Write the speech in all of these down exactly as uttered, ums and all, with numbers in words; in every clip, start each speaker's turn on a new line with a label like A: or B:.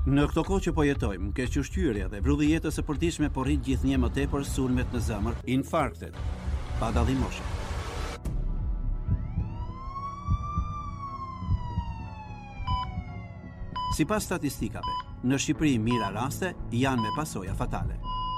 A: Në këto kohë që po jetojmë, kequshqyrja dhe vrulli i jetës së përditshme po rrit gjithnjë më tepër sulmet në zemër, infarktet, pa dallim moshe. Sipas statistikave, në Shqipëri mira raste janë me pasoja fatale.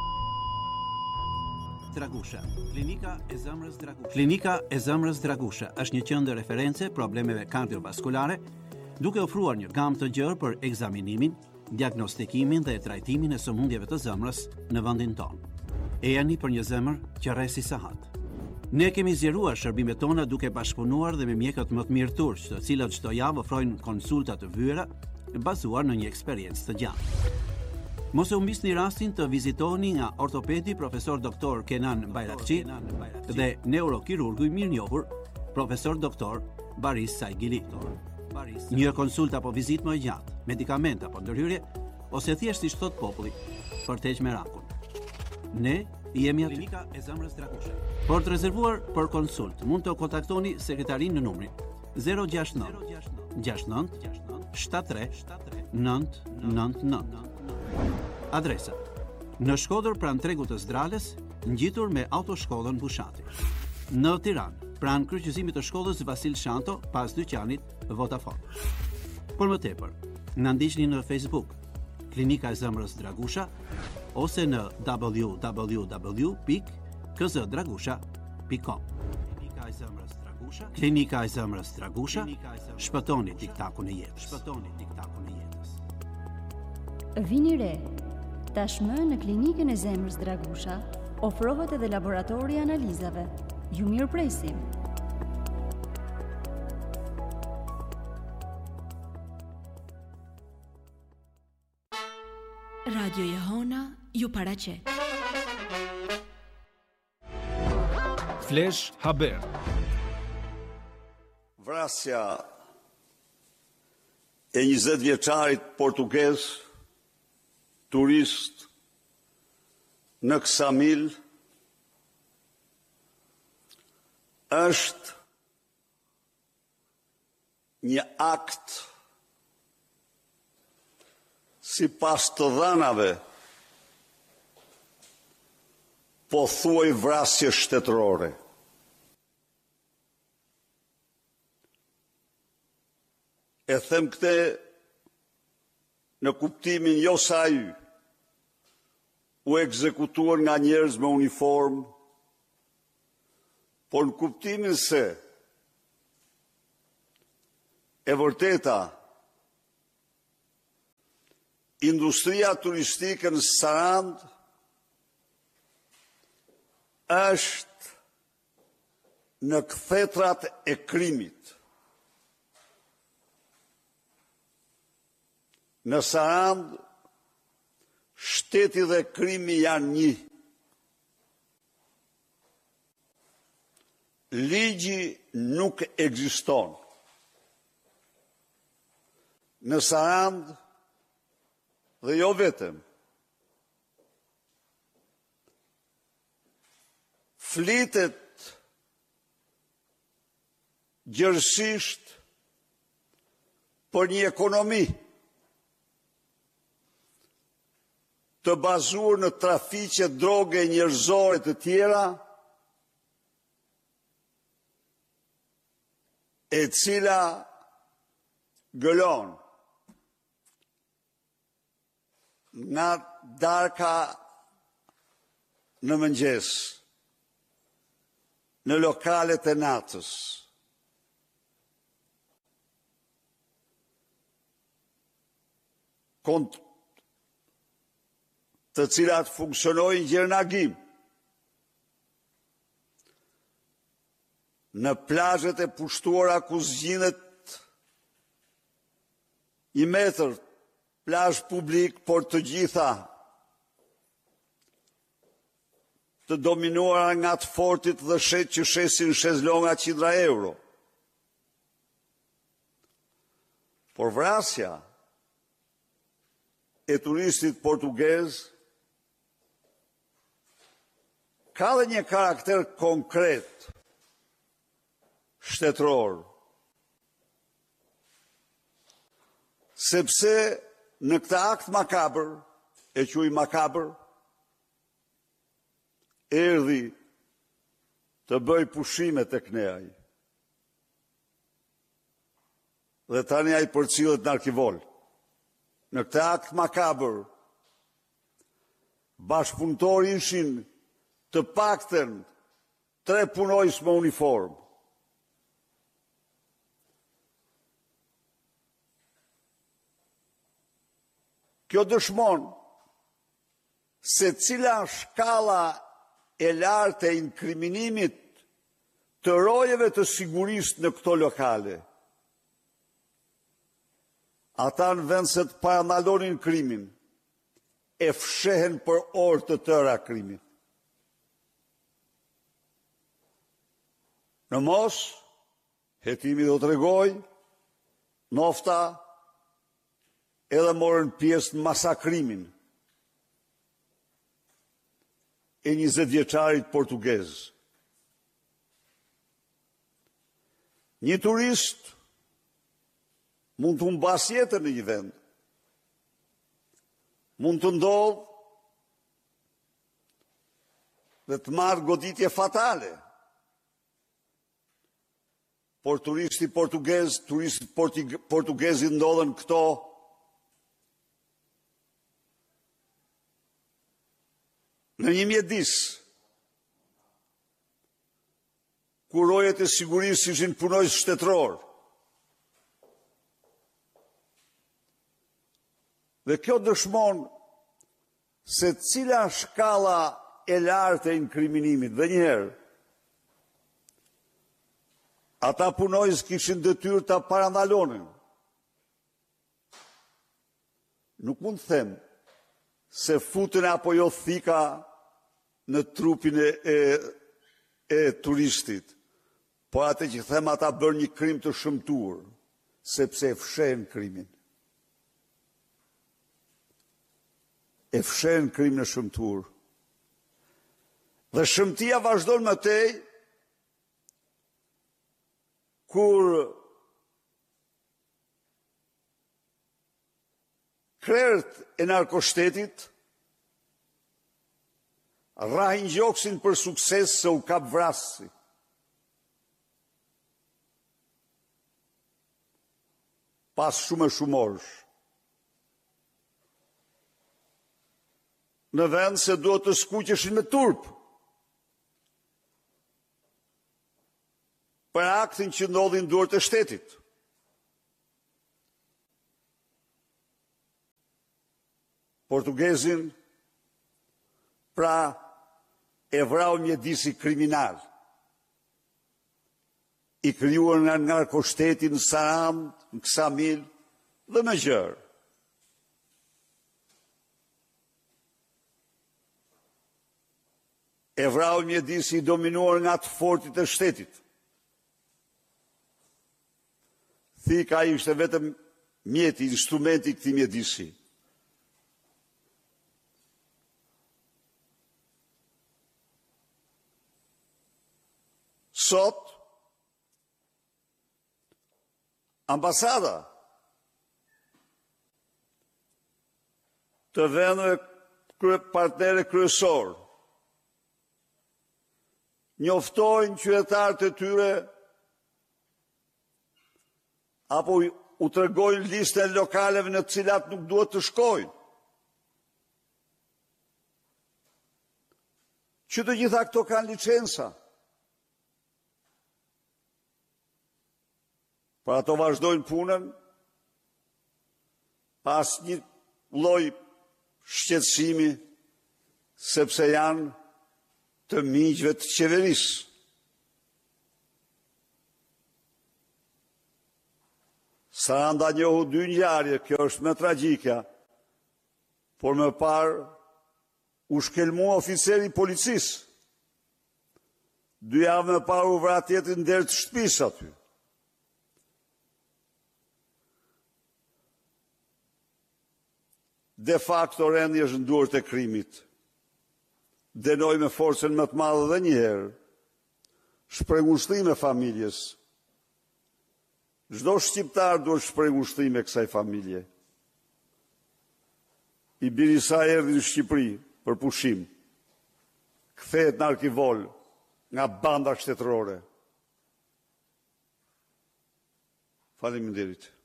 A: Dragusha, klinika e zemrës Dragusha. Klinika e zemrës Dragusha është një qendër reference problemeve kardiovaskulare, duke ofruar një gamë të gjerë për ekzaminimin, diagnostikimin dhe trajtimin e sëmundjeve të zemrës në vendin tonë. E jani për një zemër që rresi sahat. Ne kemi zgjeruar shërbimet tona duke bashkëpunuar dhe me mjekët më të mirë turq, të cilët çdo javë ofrojnë konsulta të vëra bazuar në një eksperiencë të gjatë. Mos e humbisni rastin të vizitoni nga ortopedi profesor doktor Kenan Bayrakçi dhe neurokirurgu i mirënjohur profesor doktor Baris Saigili. Një konsult apo vizitë më e gjatë, medikament apo ndërhyrje, ose thjesht siç thot populli, për të heqë merakun. Ne jemi aty. Klinika e zemrës Dragusha. Për të rezervuar për konsult, mund të kontaktoni sekretarin në numrin zero gjasht nëntë gjasht nëntë shtatëdhjetë tre nëntë nëntë nëntë. Adresa: në Shkodër pranë tregut të Zdrales, ngjitur me autoshkollën Bushati. Në Tiranë, pranë kryqëzimit të shkollës Vasil Shanto, pas dyqanit Vodafone. Por më tepër, na ndiqni në Facebook, Klinika e zemrës Dragusha, ose në w w w pikë k z dragusha pikë com. Klinika e zemrës Dragusha, Klinika e zemrës Dragusha, shpëtoni tiktakun e jetës. Shpëtoni tiktakun e jetës.
B: Vini re. Tashmë në Klinikën e zemrës Dragusha ofrohet edhe laboratori i analizave. Ju mirëpresim.
C: Radio Jehona ju paraqet.
D: Flash Haber.
E: Vrasja e njëzet vjeçarit portugez, turist në Ksamil, është një akt sipas të dhënave po thuaj vrasje shtetërore. E them këte në kuptimin jo sa ju u ekzekutuar nga njerëz me uniformë, por në kuptimin se e vërteta industria turistike në Sarand është në kthetrat e krimit. Në Sarand, shteti dhe krimi janë një. Ligji nuk ekziston. Në Sarand, dhe jo vetëm, flitet gjërësisht për një ekonomi të bazuar në trafiqe droge njerëzore të tjera, e cila gëlon nga darka në mëngjes, në lokalet e natës. Kont të cilat funksionojnë gjernagim në plazhet e pushtuara ku zgjidhet i metër plazh publik, por të gjitha të dominuara nga të fortit dhe shet që shesin shezlonga qindra euro. Por vrasja e turistit portugez ka dhe një karakter konkret shtetëror, sepse në këtë akt makabër, e quaj makabër, erdhi të bëj pushime tek ne ai. Dhe tani ai përcillet në arkivol. Në këtë akt makabër, bashkëpunëtori ishin të paktën tre punojës me uniformë. Kjo dëshmon se cila shkalla e lartë e inkriminimit të rojeve të sigurisë në këto lokale. Ata në vend se të parandalonin krimin, e fshehen për orë të tëra krimin. Në mos, hetimi do të regoj, nofta, edhe morën pjesë në masakrimin e njëzet vjeçarit portugez. Një turist mund të humbas jetën në një vend. Mund të ndodhë dhe të marrë goditje fatale. Por turisti portugez, turisti portugezit ndodhen këto në një mjedis, ku rojet e sigurisë ishin punojës shtetëror. Dhe kjo dëshmon se cila shkalla e lartë e inkriminimit, dhe njëherë, ata punojës kishin detyrë ta parandalonin. Nuk mund të them se futën apo jo thika në trupin e, e, e turistit, po atë që them ata bërë një krim të shëmtuar, sepse e fshen krimin. E fshen krimin e shëmtuar. Dhe shëmtia vazhdon më tej, kur krerët e narkoshtetit rrahin gjoksin për sukses se u kap vrasësi. Pas shumë e shumorsh. Në vend se duhet të skuqeshin me turp për aktin që ndodhi në duart e shtetit. Portugezin pra e vrau mjedisi kriminal, i krijuar nga narkoshteti në Sarand, në Ksamil dhe në gjërë. E vrau mjedisi i dominuar nga të fortit e shtetit. Thika ishte vetëm mjeti, instrumenti i këtij mjedisi. Sot, ambasada të vendeve partnere kryesor njoftojnë qytetarët e tyre apo u tregojnë listën e lokaleve në të cilat nuk duhet të shkojnë. Që të gjitha këto kanë licenca. Por ato vazhdojnë punën pas një lloj shqetësimi, sepse janë të miqve të qeverisë. Saranda njohu dy ngjarje, kjo është më tragjike, por më parë u shkelmua oficeri i policisë. Dy javë më parë u vra tjetri në derë të shtëpisë aty. De facto rendi është në duart e krimit. Denoj me forcën më të madhe dhe një herë shprehushtrim e familjes. Çdo shqiptar duhet shprehushtrim e kësaj familje. i biri sa erdhi në Shqipëri për pushim, kthehet në Arkivol nga banda shtetërore. Faleminderit.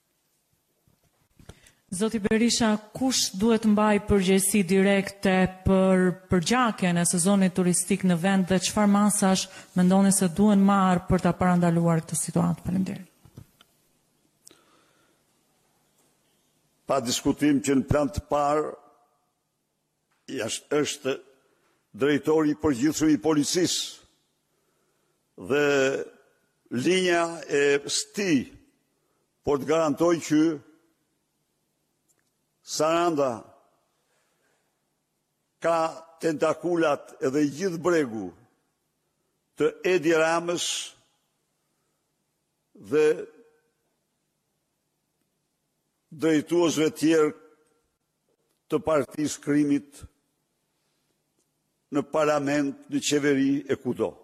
F: Zoti Berisha, kush duhet mbaj përgjegjësi direkte për përgjakjen e sezonit turistik në vend dhe çfarë masash mendoni se duhen marrë për ta parandaluar këtë situatë? Faleminderit.
E: Pa diskutim që në plan të parë është drejtori i përgjithshëm i policisë dhe linja e sti por të garantoj që Saranda ka tentakulat edhe gjithë bregu të Edi Ramës dhe drejtuesve tjerë të partisë krimit në parlament, në qeveri e kudo.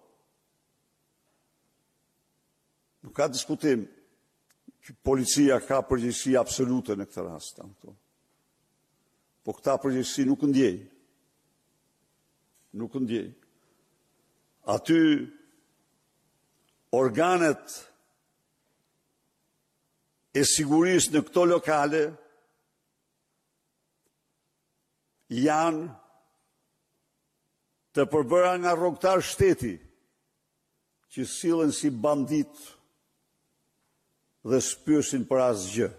E: Nuk ka diskutim që policia ka përgjegjësi absolute në këtë rast. Po këta përgjegjësi nuk ndjej. Nuk ndjej. Aty organet e sigurisë në këto lokale janë të përbëra nga rrogtar shteti që sillen si bandit dhe spyesin për asgjë.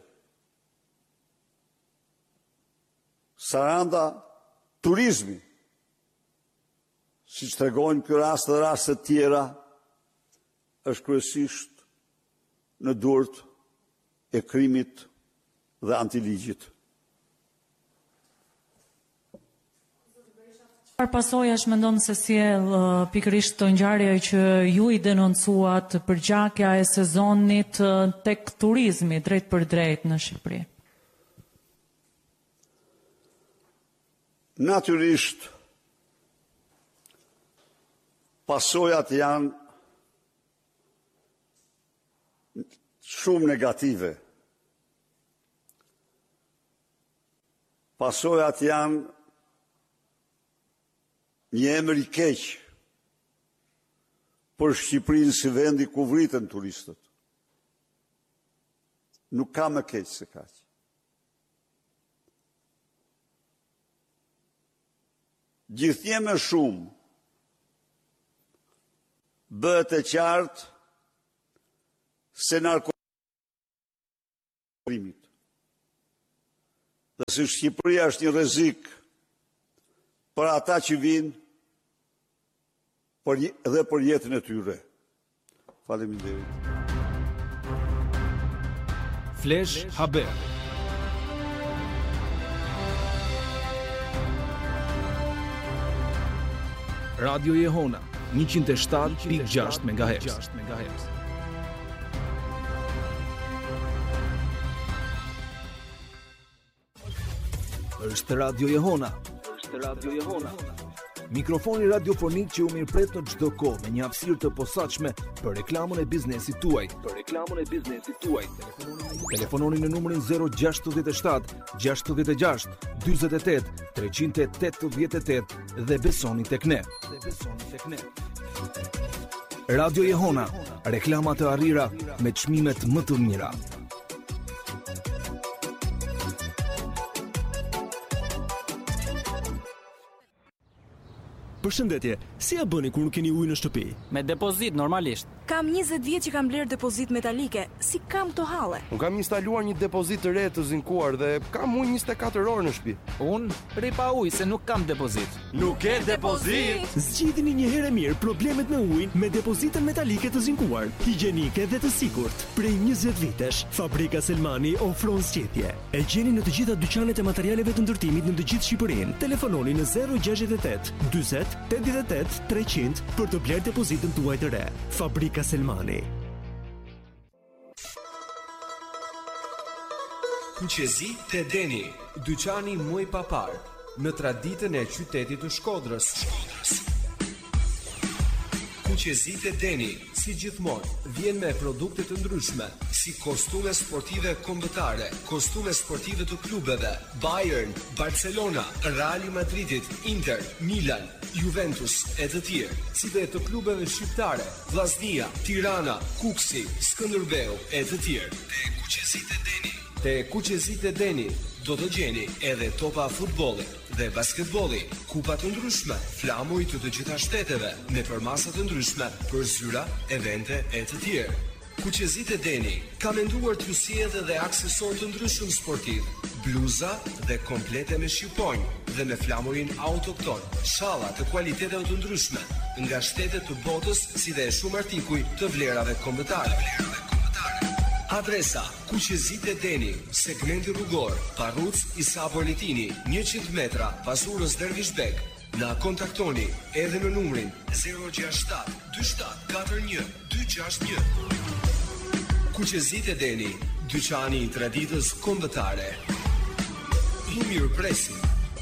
E: Saranda, turizmi, si që tregojnë ky rast dhe rastet tjera, është kryesisht në durt e krimit dhe antiligjit.
F: Çfarë pasojash mendon se sjell uh, pikërisht të ngjarje që ju i denoncuat përgjakja e sezonit uh, tek turizmi drejt për drejt në Shqipëri?
E: Natyrisht, pasojat janë shumë negative. Pasojat janë një emër i keq për Shqipërinë si vendi ku vriten turistët. Nuk ka më keq se kaq. Gjithnjë më shumë bëhet e qartë se narkotikët dhe se Shqipëria është një rrezik për ata që vinë për, dhe për jetën e tyre. Faleminderit.
D: Flash Haber. Radio Jehona njëqind e shtatë pikë gjashtë megahertz. Është Radio Jehona. Është Radio Jehona. Mikrofoni radiofonik që u mirëpret në çdo kohë me një hapësirë të posaçme për reklamën e biznesit tuaj. Për reklamën e biznesit tuaj. Telefononi në numrin zero gjasht shtat gjasht gjasht dyzet e tetë treqind e tetëdhjetë e tetë dhe besoni tek ne. Dhe besoni tek ne. Radio Jehona, reklama të arrira me çmimet më të mira.
G: Përshëndetje, si ja bëni kur nuk keni ujë në shtëpi?
H: Me depozit, normalisht.
C: Kam njëzet vjet që kam blerë depozit metalike. Si kam to halle?
I: Unë kam instaluar një depozit të re të zinkuar dhe kam ujë njëzet e katër orë në shtëpi.
H: Unë rri pa ujë se nuk kam depozit.
I: Nuk ke depozit?
G: Zgjidhni një herë mirë problemet me ujin me depozitën metalike të zinkuar, higjienike dhe të sigurt. Prej njëzet vitesh, Fabrika Selmani ofron zgjidhje. E gjeni në të gjitha dyqanet e materialeve të ndërtimit në të gjithë Shqipërinë. Telefononi në zero gjashtëdhjetë e tetë dyzet tetëdhjetë e tetë treqind për të blerë depozitën tuaj të re. Fabrika Selmani.
J: Kuqezi te Deni, dyqani më i papar në traditën e qytetit të Shkodrës. Kuqezit e Deni, si gjithmonë, vjen me produkte të ndryshme, si kostume sportive kombëtare, kostume sportive të klubeve, Bayern, Barcelona, Real Madridit, Inter, Milan, Juventus e të tjerë, si dhe të klubeve shqiptare, Vllaznia, Tirana, Kuksi, Skënderbeu e të tjerë. Te Kuqezit e Deni. Te Kuqezit e Deni do të gjeni edhe topa futbolli dhe basketbolli, kupa të ndryshme, flamuj të të gjitha shteteve, me përmasa të ndryshme për zyra, evente e të tjerë. Kuqezit e Deni ka menduar t'ju sjellë edhe aksesor të ndryshëm sportiv, bluza dhe komplete me shqiponjë dhe me flamurin autokton, shalla të kualiteteve të ndryshme, nga shtetet të botës si dhe shumë artikuj të vlerave kombëtare. Adresa: Kuqezit e Deni, segmenti rrugor, Parruc Isa Politini, njëqind metra pas urës Dervishbek. Na kontaktoni edhe në numrin zero gjasht shtat dy shtat katër një dy gjasht një. Kuqezit e Deni, dyqani i traditës kombëtare. Ju mirëpresim.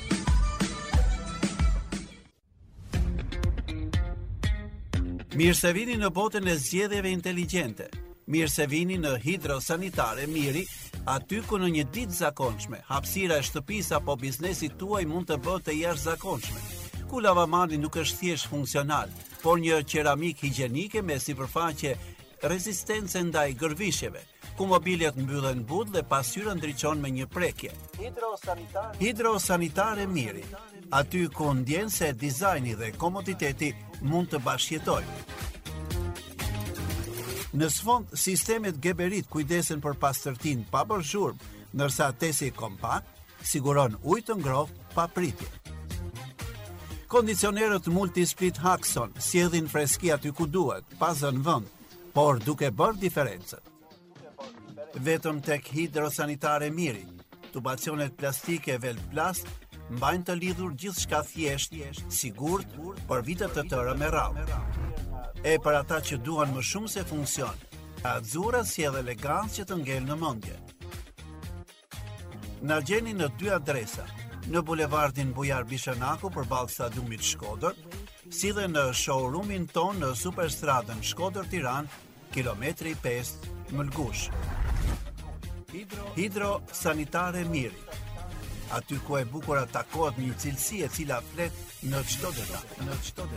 A: Mirë se vini në botën e zgjedhjeve inteligjente. Mirë se vini në Hidrosanitare Miri, aty ku në një ditë zakonshme, hapësira e shtëpisë apo biznesit tuaj mund të bëhet të jashtëzakonshme. Ku lavamani nuk është thjesht funksional, por një qeramik higjienike me sipërfaqe rezistence ndaj gërvishjeve, ku mobiljet mbyllen but dhe pasqyra ndriçon me një prekje. Hidrosanitare Hidrosanitare Miri, aty ku ndjen se dizajni dhe komoditeti mund të bashkëjetojnë. Në sfond, sistemet Geberit kujdesen për pastërtin pa bërë zhurmë, ndërsa tesi kompakt siguron ujë të ngrohtë pa pritje. Kondicionerët Multisplit Haxon sjellin freski aty ku duhet, pa zënë vend, por duke bërë diferencën. Vetëm tek Hidrosanitare Miri, tubacionet plastike Velplast mbajnë të lidhur gjithçka thjesht, sigurt për vite të tëra me radhë. E për ata që duan më shumë se funksion, Azzurra sjell elegancë që të ngel në mendje. Na gjeni në dy adresa, në bulevardin Bujar Bishanaku përballë stadiumit Shkodër, si dhe në showroomin ton në Superstradën Shkodër Tiranë, kilometri pesë, Mëlgush. Hidro, Hidro Sanitare Miri, aty ku e bukur takohet një cilësi e cila flet në çdo detaj, në çdo detaj.